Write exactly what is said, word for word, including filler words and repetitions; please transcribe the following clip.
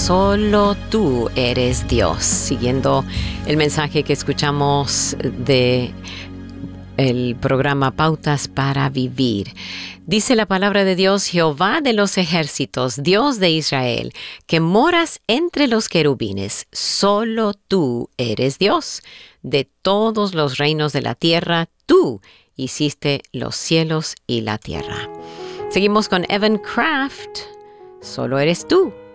solo tú eres Dios. Siguiendo el mensaje que escuchamos de el programa Pautas para Vivir. Dice la palabra de Dios: Jehová de los ejércitos, Dios de Israel, que moras entre los querubines, solo tú eres Dios. De todos los reinos de la tierra, tú hiciste los cielos y la tierra. Seguimos con Evan Craft. Solo eres tú.